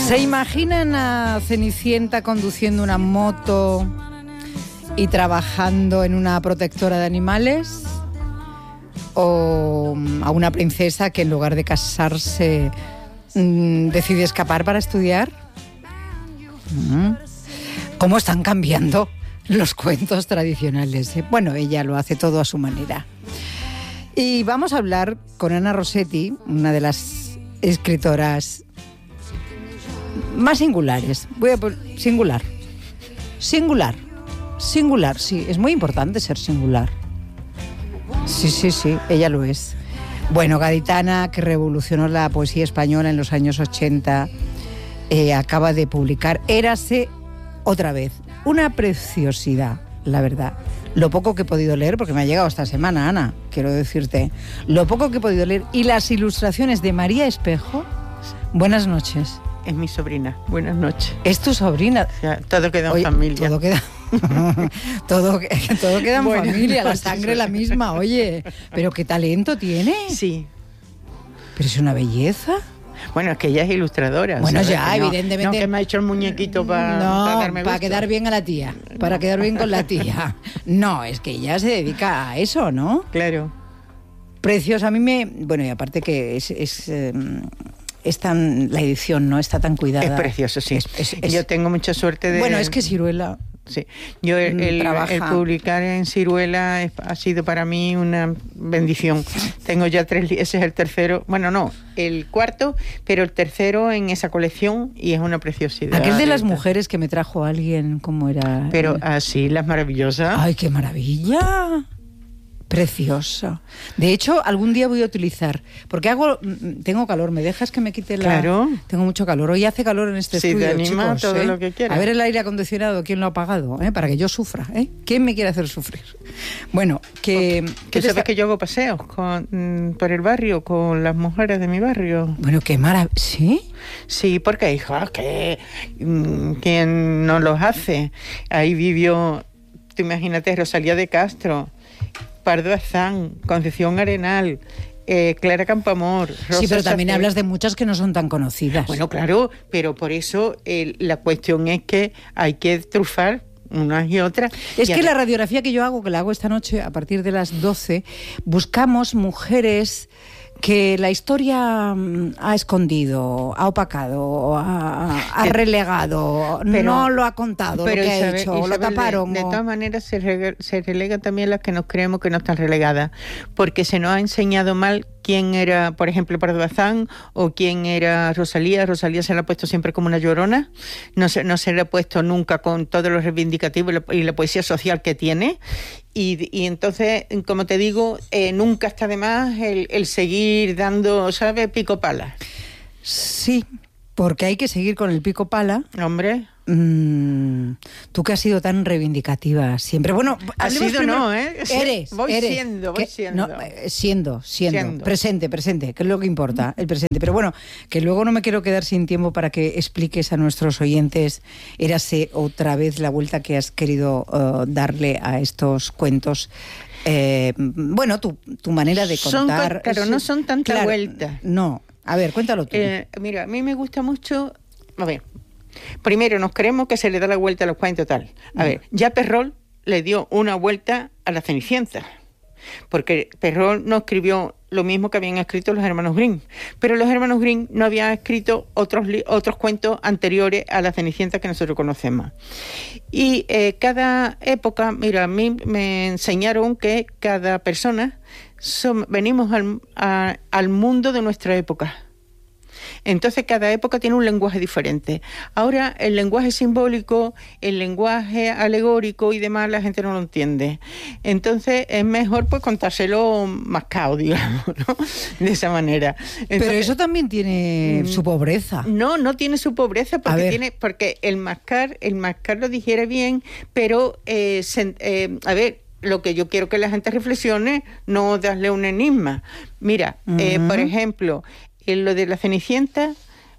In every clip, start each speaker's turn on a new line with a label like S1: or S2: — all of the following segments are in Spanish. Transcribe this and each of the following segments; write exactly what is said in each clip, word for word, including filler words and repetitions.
S1: ¿Se imaginan a Cenicienta conduciendo una moto y trabajando en una protectora de animales? ¿O a una princesa que en lugar de casarse mmm, decide escapar para estudiar? Mm. ¿Cómo están cambiando los cuentos tradicionales? ¿eh? Bueno, ella lo hace todo a su manera. Y vamos a hablar con Ana Rossetti, una de las escritoras más singulares. Voy a poner singular. Singular. Singular, sí. Es muy importante ser singular. Sí, sí, sí. Ella lo es. Bueno, gaditana, que revolucionó la poesía española en los años ochenta, eh, acaba de publicar Érase otra vez. Una preciosidad, la verdad. Lo poco que he podido leer, porque me ha llegado esta semana, Ana, quiero decirte. Lo poco que he podido leer. Y las ilustraciones de María Espejo. Buenas noches.
S2: Es mi sobrina. Buenas noches.
S1: ¿Es tu sobrina?
S2: O sea, todo queda en Oye, familia.
S1: Todo queda... todo, todo queda en bueno, familia, la sangre la misma, oye. Pero qué talento tiene.
S2: Sí.
S1: Pero es una belleza.
S2: Bueno, es que ella es ilustradora.
S1: Bueno,
S2: ¿sabes?
S1: ya,
S2: que no,
S1: evidentemente.
S2: No, que me ha hecho el muñequito para
S1: no,
S2: pa darme
S1: para
S2: gusto.
S1: quedar bien a la tía. Para quedar bien con la tía. No, es que ella se dedica a eso, ¿no?
S2: Claro.
S1: Precioso. A mí me... Bueno, y aparte que es... es eh, es tan, la edición no está tan cuidada.
S2: Es precioso, sí.
S1: Es, es, es,
S2: Yo tengo mucha suerte de...
S1: Bueno, es que Ciruela...
S2: Sí, yo el, el, el publicar en Ciruela es, ha sido para mí una bendición. Tengo ya tres, ese es el tercero, bueno no, el cuarto, pero el tercero en esa colección y es una preciosidad.
S1: Aquel de las mujeres que me trajo alguien, ¿cómo era?
S2: Pero así, las maravillosas.
S1: ¡Ay, qué maravilla! Precioso. De hecho, algún día voy a utilizar, porque hago, tengo calor, ¿me dejas que me quite la...?
S2: Claro.
S1: Tengo mucho calor. Hoy hace calor en este
S2: sí,
S1: estudio,
S2: te anima
S1: chicos.
S2: todo
S1: ¿eh?
S2: lo que quieras.
S1: A ver el aire acondicionado, ¿quién lo ha apagado? ¿eh? Para que yo sufra, ¿eh? ¿Quién me quiere hacer sufrir? Bueno, que...
S2: ¿Tú sabes está... que yo hago paseos con, mm, por el barrio con las mujeres de mi barrio?
S1: Bueno, qué maravilla. ¿Sí?
S2: Sí, porque, hija, que mm, ¿quién no los hace? Ahí vivió, tú imagínate, Rosalía de Castro, Pardo Bazán, Concepción Arenal, eh, Clara Campoamor, Rosa
S1: Sí, pero también
S2: Safé.
S1: Hablas de muchas que no son tan conocidas.
S2: Bueno, claro, pero por eso eh, la cuestión es que hay que trufar unas y otras.
S1: Es
S2: y
S1: que
S2: a...
S1: la radiografía que yo hago, que la hago esta noche a partir de las doce, buscamos mujeres que la historia ha escondido, ha opacado, ha, ha relegado, pero, no lo ha contado,
S2: pero
S1: lo que
S2: Isabel,
S1: ha hecho,
S2: Isabel,
S1: lo taparon.
S2: De, de
S1: o...
S2: todas maneras se, rega, se relegan también las que nos creemos que no están relegadas, porque se nos ha enseñado mal quién era, por ejemplo, Pardo Bazán o quién era Rosalía. Rosalía se la ha puesto siempre como una llorona, no se, no se le ha puesto nunca con todo lo reivindicativo y la, y la poesía social que tiene. Y, y entonces, como te digo, eh, nunca está de más el, el seguir dando, ¿sabes?, pico pala.
S1: Sí, porque hay que seguir con el pico pala.
S2: Hombre...
S1: Mm, tú que has sido tan reivindicativa siempre. Bueno,
S2: ha sido
S1: primero,
S2: no, ¿eh?
S1: Eres,
S2: voy
S1: eres,
S2: siendo, voy
S1: que,
S2: siendo.
S1: No, siendo, siendo,
S2: siendo.
S1: Presente, presente, que es lo que importa, el presente. Pero bueno, que luego no me quiero quedar sin tiempo para que expliques a nuestros oyentes, érase otra vez la vuelta que has querido uh, darle a estos cuentos. Eh, bueno, tu, tu manera de contar.
S2: Son, claro, no son tanta
S1: claro,
S2: vuelta.
S1: No, a ver, cuéntalo tú.
S2: Eh, mira, a mí me gusta mucho, a ver, primero nos creemos que se le da la vuelta a los cuentos tal. A mm. ver, ya Perrol le dio una vuelta a la Cenicienta, porque Perrol no escribió lo mismo que habían escrito los hermanos Grimm, pero los hermanos Grimm no habían escrito otros, otros cuentos anteriores a la Cenicienta que nosotros conocemos. Y eh, cada época, mira, a mí me enseñaron que cada persona son, venimos al, a, al mundo de nuestra época. Entonces cada época tiene un lenguaje diferente. Ahora el lenguaje simbólico, el lenguaje alegórico y demás, la gente no lo entiende. Entonces es mejor pues contárselo mascado, digamos, ¿no? De esa manera. Entonces,
S1: pero eso también tiene su pobreza.
S2: No, no tiene su pobreza porque tiene, porque el mascar, el mascar lo dijera bien, pero eh, se, eh, a ver. Lo que yo quiero que la gente reflexione, no darle un enigma. Mira, uh-huh. eh, por ejemplo, en lo de la Cenicienta,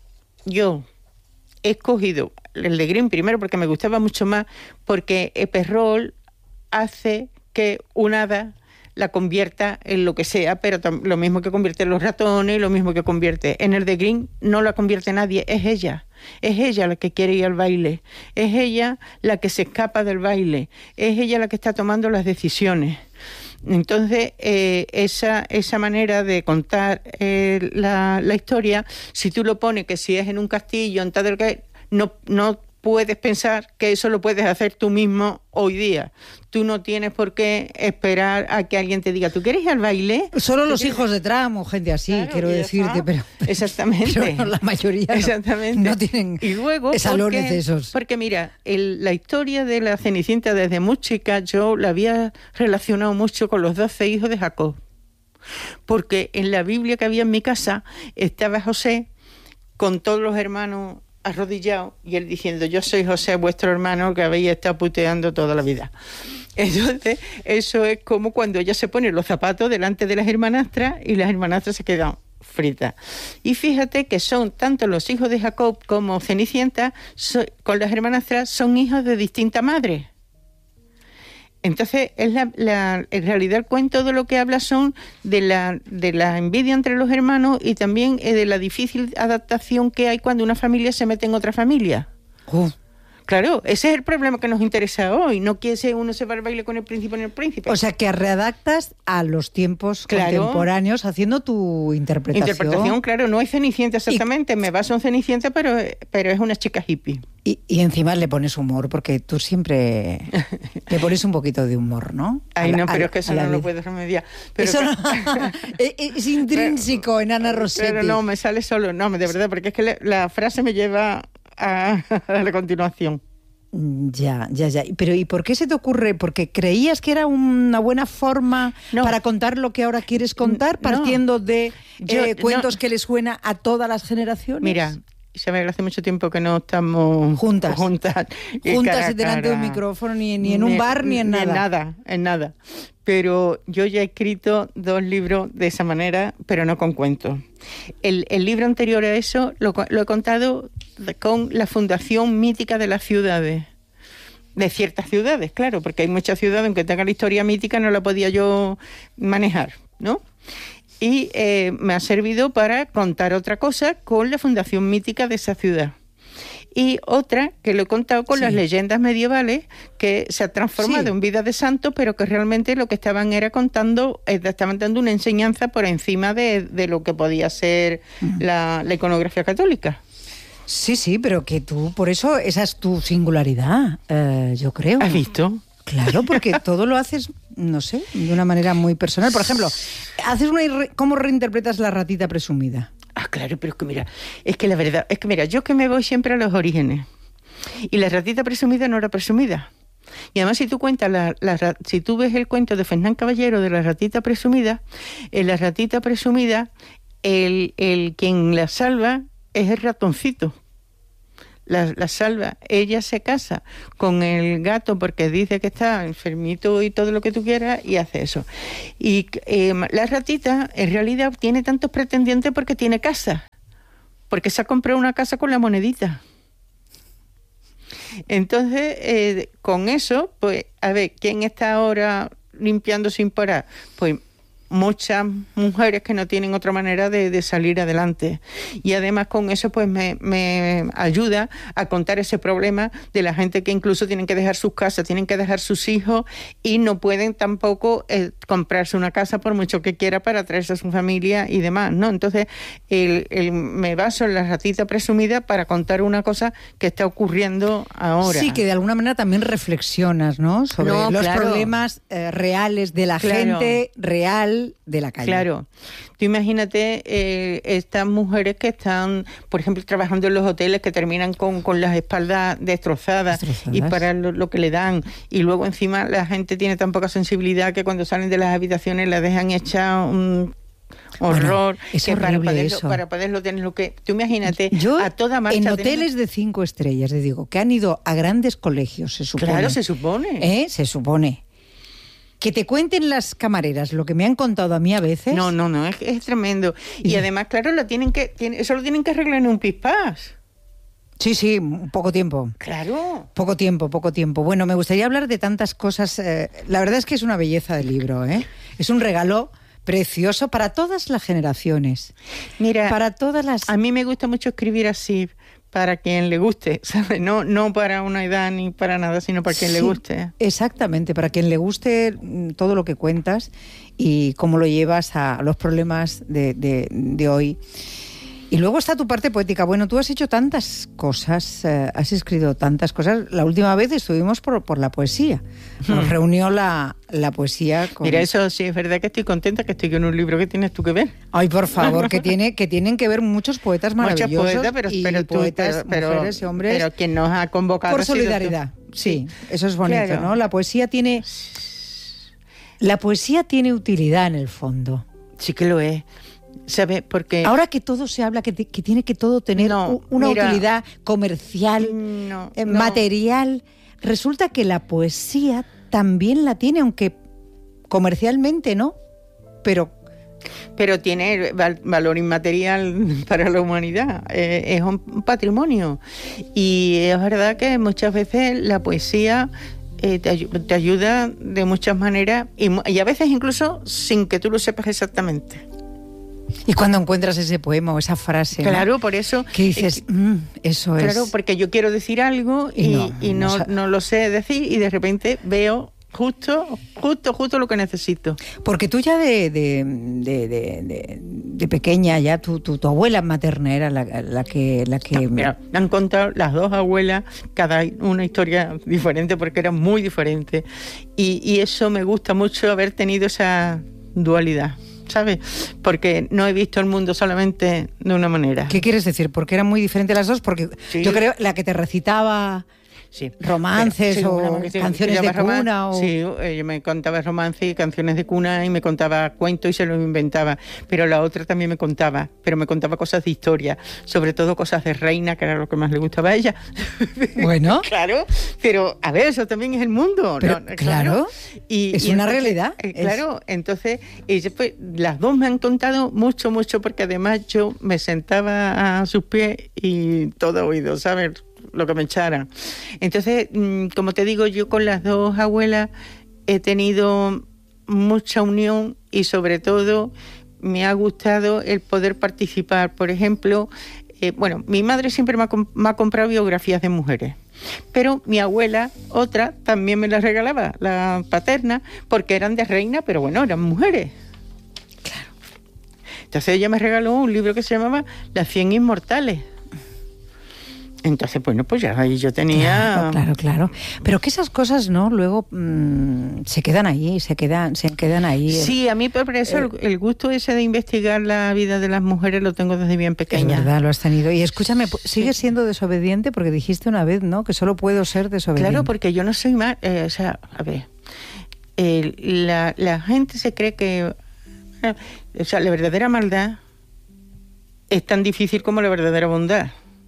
S2: yo he escogido el de Grimm primero porque me gustaba mucho más, porque Perrol hace que un hada la convierta en lo que sea, pero tam- lo mismo que convierte en los ratones, lo mismo que convierte en el de Green, no la convierte nadie, es ella. Es ella la que quiere ir al baile, es ella la que se escapa del baile, es ella la que está tomando las decisiones. Entonces, eh, esa, esa manera de contar eh, la, la historia, si tú lo pones que si es en un castillo, en tal del que no, no puedes pensar que eso lo puedes hacer tú mismo hoy día. Tú no tienes por qué esperar a que alguien te diga, ¿tú quieres ir al baile?
S1: Solo los
S2: quieres?
S1: hijos de Trump o gente así,
S2: Claro,
S1: quiero decirte, pero...
S2: Exactamente.
S1: Pero no, la mayoría no,
S2: Exactamente.
S1: no tienen
S2: y luego,
S1: salones
S2: porque,
S1: de esos.
S2: Porque mira, el, la historia de la Cenicienta desde muy chica yo la había relacionado mucho con los doce hijos de Jacob. Porque en la Biblia que había en mi casa estaba José con todos los hermanos arrodillado y él diciendo, yo soy José, vuestro hermano que habéis estado puteando toda la vida. Entonces, eso es como cuando ella se pone los zapatos delante de las hermanastras y las hermanastras se quedan fritas. Y fíjate que son tanto los hijos de Jacob como Cenicienta, so, con las hermanastras, son hijos de distinta madre. Entonces, es la, la, en realidad el cuento de lo que habla son de la, de la envidia entre los hermanos y también eh, de la difícil adaptación que hay cuando una familia se mete en otra familia.
S1: Uh.
S2: Claro, ese es el problema que nos interesa hoy. No quiere ser uno se va al baile con el príncipe en el príncipe.
S1: O sea, que readaptas a los tiempos
S2: claro.
S1: contemporáneos haciendo tu interpretación.
S2: Interpretación, claro, no hay Cenicienta exactamente. Y... me baso en Cenicienta, pero, pero es una chica hippie.
S1: Y, y encima le pones humor, porque tú siempre le pones un poquito de humor, ¿no?
S2: Ay,
S1: la,
S2: no, pero
S1: a,
S2: es que eso no vida. Lo puedo remediar. Pero
S1: eso
S2: que...
S1: no, es intrínseco pero, en Ana Rossetti.
S2: Pero no, me sale solo, no, de verdad, porque es que le, la frase me lleva a, a la continuación.
S1: Ya, ya, ya. Pero ¿y por qué se te ocurre? ¿Porque creías que era una buena forma no. para contar lo que ahora quieres contar, partiendo no. de Yo, eh, cuentos no. que le suena a todas las generaciones?
S2: Mira, Isabel, hace mucho tiempo que no estamos
S1: juntas,
S2: juntas,
S1: juntas delante de un micrófono, ni, ni en un ni, bar, ni en nada.
S2: En nada, en nada. Pero yo ya he escrito dos libros de esa manera, pero no con cuentos. El, el libro anterior a eso lo, lo he contado con la Fundación Mítica de las Ciudades. De ciertas ciudades, claro, porque hay muchas ciudades, aunque tengan la historia mítica, no la podía yo manejar, ¿no? Y eh, me ha servido para contar otra cosa con la Fundación Mítica de esa ciudad. Y otra que lo he contado con sí. las leyendas medievales que se ha transformado sí. en vida de santos, pero que realmente lo que estaban era contando, estaban dando una enseñanza por encima de, de lo que podía ser uh-huh. la, la iconografía católica.
S1: Sí, sí, pero que tú, por eso, esa es tu singularidad, eh, yo creo.
S2: ¿Has visto?
S1: Claro, porque todo lo haces, no sé, de una manera muy personal. Por ejemplo, haces una ¿cómo reinterpretas La ratita presumida?
S2: Ah, claro, pero es que mira, es que la verdad, es que mira, yo que me voy siempre a los orígenes. Y la ratita presumida no era presumida. Y además si tú cuentas, la, la, si tú ves el cuento de Fernán Caballero de la ratita presumida, en la ratita presumida, el, el quien la salva es el ratoncito. La, la salva, ella se casa con el gato porque dice que está enfermito y todo lo que tú quieras y hace eso. Y eh, la ratita en realidad tiene tantos pretendientes porque tiene casa, porque se ha comprado una casa con la monedita. Entonces, eh, con eso, pues, a ver, ¿quién está ahora limpiando sin parar? Pues muchas mujeres que no tienen otra manera de, de salir adelante. Y además con eso pues me, me ayuda a contar ese problema de la gente que incluso tienen que dejar sus casas, tienen que dejar sus hijos y no pueden tampoco eh, comprarse una casa por mucho que quiera para traerse a su familia y demás, ¿no? Entonces el, el, me baso en la ratita presumida para contar una cosa que está ocurriendo ahora.
S1: Sí, que de alguna manera también reflexionas, ¿no? Sobre no, los claro. problemas eh, reales de la claro. gente real de la calle.
S2: Claro. Tú imagínate eh, estas mujeres que están, por ejemplo, trabajando en los hoteles que terminan con, con las espaldas destrozadas, destrozadas. Y para lo, lo que le dan. Y luego encima la gente tiene tan poca sensibilidad que cuando salen de las habitaciones la dejan hecha un horror.
S1: Bueno, es
S2: que
S1: horrible
S2: para poderlo,
S1: eso.
S2: Para poderlo tener lo que... Tú imagínate,
S1: yo,
S2: a toda marcha...
S1: En hoteles de cinco estrellas, te digo, que han ido a grandes colegios, se supone.
S2: Claro, se supone.
S1: ¿Eh? Se supone. Que te cuenten las camareras lo que me han contado a mí a veces.
S2: No, no, no, es, es tremendo. Y, y además, claro, lo tienen que, tiene, eso lo tienen que arreglar en un pispás.
S1: Sí, sí, poco tiempo.
S2: Claro.
S1: Poco tiempo, poco tiempo. Bueno, me gustaría hablar de tantas cosas. Eh, la verdad es que es una belleza de libro, ¿eh? Es un regalo precioso para todas las generaciones.
S2: Mira,
S1: para todas las...
S2: a mí me gusta mucho escribir así, para quien le guste, ¿sabes? No, no para una edad ni para nada, sino para quien
S1: sí,
S2: le guste.
S1: Exactamente, para quien le guste todo lo que cuentas y cómo lo llevas a los problemas de, de, de hoy. Y luego está tu parte poética. Bueno, tú has hecho tantas cosas, eh, has escrito tantas cosas. La última vez estuvimos por, por la poesía. Nos hmm. reunió la, la poesía con...
S2: Mira, eso sí es verdad que estoy contenta que estoy con un libro que tienes tú que ver.
S1: Ay, por favor, que tiene que tienen que ver muchos poetas maravillosos.
S2: Muchos poetas, pero,
S1: y
S2: pero tú,
S1: poetas,
S2: pero,
S1: mujeres y hombres.
S2: Pero quien nos ha convocado...
S1: Por solidaridad, sí, eso es bonito, claro. ¿no? La poesía tiene... La poesía tiene utilidad en el fondo.
S2: Sí que lo es. ¿Sabe? Porque
S1: ahora que todo se habla que, te, que tiene que todo tener no, una mira, utilidad comercial,
S2: no,
S1: eh,
S2: no.
S1: material, resulta que la poesía también la tiene, aunque comercialmente no, pero
S2: pero tiene val- valor inmaterial para la humanidad, eh, es un patrimonio, y es verdad que muchas veces la poesía eh, te, ay- te ayuda de muchas maneras y, y a veces incluso sin que tú lo sepas exactamente.
S1: Y cuando encuentras ese poema o esa frase,
S2: claro,
S1: ¿no?
S2: por eso
S1: que dices, eh, mm, eso
S2: claro,
S1: es.
S2: Claro, porque yo quiero decir algo y, y, no, y no, no, no lo sé decir y de repente veo justo, justo, justo lo que necesito.
S1: Porque tú ya de, de, de, de, de, de pequeña, ya tu, tu, tu abuela materna era la, la que... La que...
S2: No, mira, me han contado las dos abuelas, cada una historia diferente porque eran muy diferentes. Y, y eso me gusta mucho, haber tenido esa dualidad, ¿sabes? Porque no he visto el mundo solamente de una manera.
S1: ¿Qué quieres decir? Porque eran muy diferentes las dos, porque
S2: sí.
S1: yo creo la que te recitaba sí. romances pero, sí, o sí, canciones de
S2: roman-
S1: cuna. O...
S2: Sí, ella me contaba romances y canciones de cuna y me contaba cuentos y se los inventaba. Pero la otra también me contaba, pero me contaba cosas de historia, sobre todo cosas de reina, que era lo que más le gustaba a ella.
S1: Bueno.
S2: Claro, pero a ver, eso también es el mundo.
S1: Pero,
S2: ¿no?
S1: Claro,
S2: y,
S1: es
S2: y
S1: una
S2: entonces,
S1: realidad.
S2: Eh, claro, es... entonces ella, pues, las dos me han contado mucho, mucho, porque además yo me sentaba a sus pies y todo oído, ¿sabes? Lo que me echaran. Entonces, como te digo, yo con las dos abuelas he tenido mucha unión y sobre todo me ha gustado el poder participar. Por ejemplo, eh, bueno, mi madre siempre me ha, me ha comprado biografías de mujeres, pero mi abuela, otra, también me las regalaba, la paterna, porque eran de reina, pero bueno, eran mujeres.
S1: Claro.
S2: Entonces ella me regaló un libro que se llamaba Las cien inmortales. Entonces, bueno, pues ya ahí yo tenía...
S1: Claro, claro, claro. Pero que esas cosas, ¿no? Luego mmm, se quedan ahí, se quedan, se quedan ahí.
S2: Sí, a mí por eso eh, el gusto ese de investigar la vida de las mujeres lo tengo desde bien pequeña.
S1: Es verdad, lo has tenido. Y escúchame, ¿sigues sí. siendo desobediente? Porque dijiste una vez, ¿no? Que solo puedo ser desobediente.
S2: Claro, porque yo no soy más... Eh, o sea, a ver, eh, la, la gente se cree que... Eh, o sea, la verdadera maldad es tan difícil como la verdadera bondad.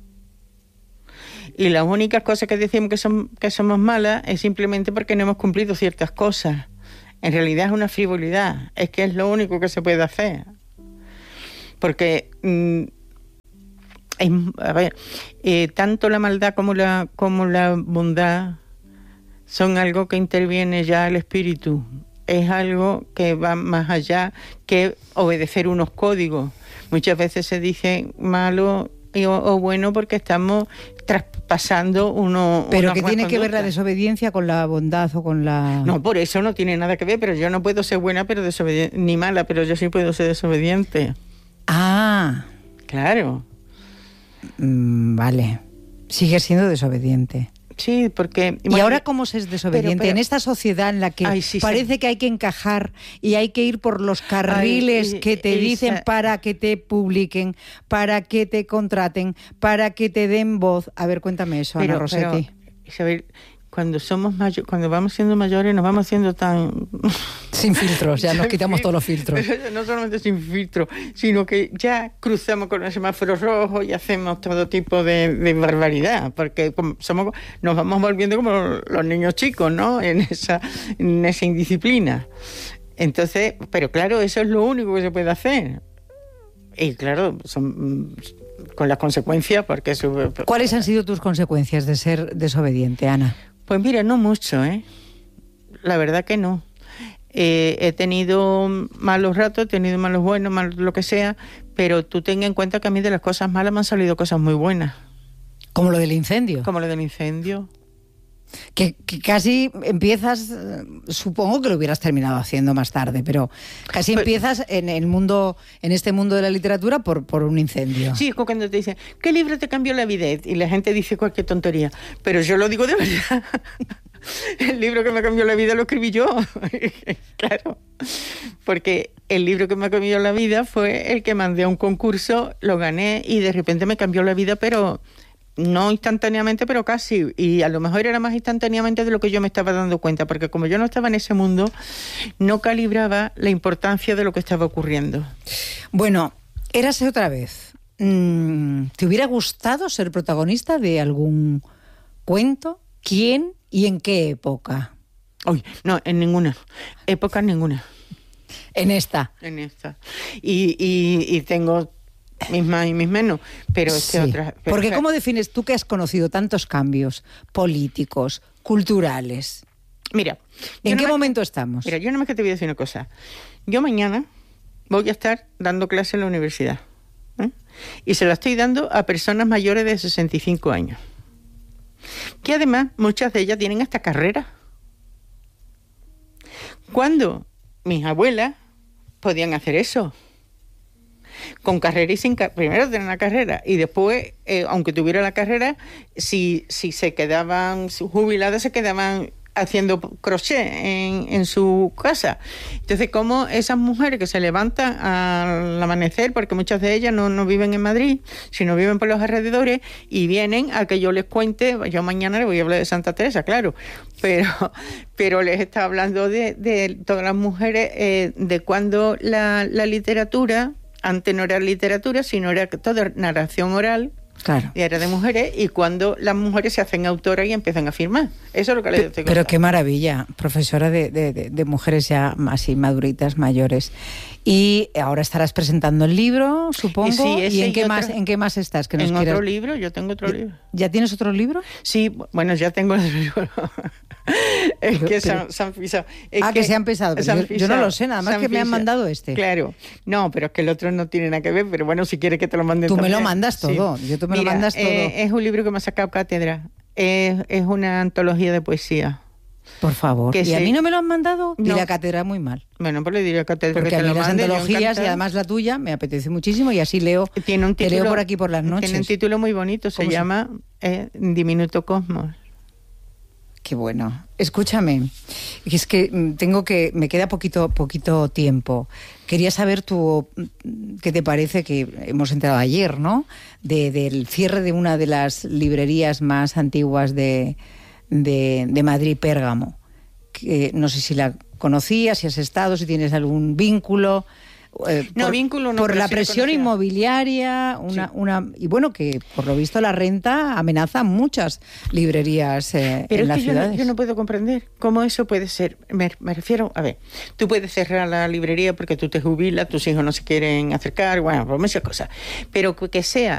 S2: Y las únicas cosas que decimos que, son, que somos malas es simplemente porque no hemos cumplido ciertas cosas. En realidad es una frivolidad, es que es lo único que se puede hacer. Porque, mm, es, a ver, eh, tanto la maldad como la, como la bondad son algo que interviene ya el espíritu. Es algo que va más allá que obedecer unos códigos. Muchas veces se dice malo o, o bueno porque estamos traspasando uno.
S1: Pero que tiene que ver la desobediencia con la bondad o con la...
S2: No, por eso no tiene nada que ver, pero yo no puedo ser buena pero desobediente, ni mala, pero yo sí puedo ser desobediente.
S1: Ah.
S2: Claro.
S1: Mm, vale. Sigue siendo desobediente.
S2: Sí, porque...
S1: ¿Y bueno, ahora cómo se es desobediente? Pero, pero, en esta sociedad en la que ay, sí, parece sí. que hay que encajar y hay que ir por los carriles ay, que te esa... dicen para que te publiquen, para que te contraten, para que te den voz. A ver, cuéntame eso, pero, Ana Rossetti.
S2: Pero, Isabel, cuando somos mayo- cuando vamos siendo mayores nos vamos haciendo tan...
S1: Sin filtros, ya nos quitamos todos los filtros.
S2: No solamente sin filtros, sino que ya cruzamos con el semáforo rojo y hacemos todo tipo de, de barbaridad, porque somos, nos vamos volviendo como los niños chicos, ¿no? En esa, en esa indisciplina. Entonces, pero claro, eso es lo único que se puede hacer. Y claro, son... con las consecuencias, porque... Eso,
S1: ¿cuáles han sido tus consecuencias de ser desobediente, Ana?
S2: Pues mira, no mucho, ¿eh? La verdad que no. Eh, he tenido malos ratos, he tenido malos buenos, malos lo que sea, pero tú ten en cuenta que a mí de las cosas malas me han salido cosas muy buenas.
S1: Como lo del incendio.
S2: Como lo del incendio.
S1: Que, que casi empiezas, supongo que lo hubieras terminado haciendo más tarde, pero casi
S2: pero,
S1: empiezas en el mundo, en este mundo de la literatura por, por un incendio.
S2: Sí, es como cuando te dicen, ¿qué libro te cambió la vida? Y la gente dice cualquier tontería, pero yo lo digo de verdad. El libro que me cambió la vida lo escribí yo. Claro, porque el libro que me cambió la vida fue el que mandé a un concurso, lo gané y de repente me cambió la vida, pero no instantáneamente, pero casi. Y a lo mejor era más instantáneamente de lo que yo me estaba dando cuenta, porque como yo no estaba en ese mundo, no calibraba la importancia de lo que estaba ocurriendo.
S1: Bueno, érase otra vez. ¿Te hubiera gustado ser protagonista de algún cuento? ¿Quién y en qué época?
S2: Uy, no, en ninguna. Época ninguna.
S1: En esta.
S2: En esta. Y, y, y tengo mis más y mis menos, pero es que
S1: sí.
S2: otras... Pero
S1: Porque
S2: o sea,
S1: ¿cómo defines tú que has conocido tantos cambios políticos, culturales?
S2: Mira...
S1: ¿En qué
S2: más,
S1: momento estamos?
S2: Mira, yo nada más que te voy a decir una cosa. Yo mañana voy a estar dando clase en la universidad. ¿eh? Y se la estoy dando a personas mayores de sesenta y cinco años. Que además muchas de ellas tienen hasta carrera. Cuando mis abuelas podían hacer eso, con carrera y sin carrera, primero tener una carrera y después, eh, aunque tuviera la carrera, si, si se quedaban jubiladas, se quedaban haciendo crochet en, en su casa. Entonces, como esas mujeres que se levantan al amanecer, porque muchas de ellas no, no viven en Madrid, sino viven por los alrededores, y vienen a que yo les cuente, yo mañana les voy a hablar de Santa Teresa, claro, pero, pero les está hablando de, de todas las mujeres, eh, de cuando la, la literatura, antes no era literatura, sino era toda narración oral,
S1: claro.
S2: Y era de mujeres, y cuando las mujeres se hacen autoras y empiezan a firmar. Eso es lo que les estoy contando.
S1: Pero qué maravilla, profesora de, de, de mujeres ya así maduritas, mayores. Y ahora estarás presentando el libro, supongo.
S2: Y, sí,
S1: ¿Y en
S2: y
S1: qué
S2: otro,
S1: más en qué más estás? Que nos
S2: en
S1: quieras...
S2: otro libro, yo tengo otro libro.
S1: ¿Ya tienes otro libro?
S2: Sí, bueno, ya tengo el libro. Es
S1: pero,
S2: que
S1: pero...
S2: se, han, se han pisado. Es
S1: ah, que, que se han pisado.
S2: Se han
S1: yo,
S2: pisado.
S1: Yo no lo sé, nada más que
S2: me
S1: me han mandado este.
S2: Claro. No, pero es que el otro no tiene nada que ver, pero bueno, si quieres que te lo mande
S1: Tú
S2: también.
S1: me lo mandas todo, sí. yo tú me
S2: Mira,
S1: lo mandas todo.
S2: Eh, es un libro que me ha sacado cátedra. Es, es una antología de poesía.
S1: Por favor. ¿Y
S2: sí.
S1: a mí no me lo han mandado?
S2: No.
S1: Y la cátedra muy mal.
S2: Bueno, pues le diré a cátedra
S1: porque
S2: que te
S1: a mí
S2: lo
S1: las
S2: mande.
S1: antologías y además la tuya me apetece muchísimo y así leo.
S2: Tiene un título,
S1: te leo por aquí por las noches.
S2: Tiene un título muy bonito, se llama eh, Diminuto Cosmos.
S1: Qué bueno. Escúchame, es que tengo que me queda poquito poquito tiempo. Quería saber tú qué te parece, que hemos entrado ayer, ¿no? De, del cierre de una de las librerías más antiguas de, de, de Madrid, Pérgamo. Que no sé si la conocías, si has estado, si tienes algún vínculo. Eh,
S2: no,
S1: por,
S2: vínculo no,
S1: por la
S2: sí
S1: presión inmobiliaria, una, sí. una y bueno, que por lo visto la renta amenaza muchas librerías eh,
S2: Pero
S1: en las
S2: es que yo
S1: ciudades.
S2: No, yo no puedo comprender cómo eso puede ser. Me, me refiero, a ver, tú puedes cerrar la librería porque tú te jubilas, tus hijos no se quieren acercar, bueno, por muchas cosas. Pero que sea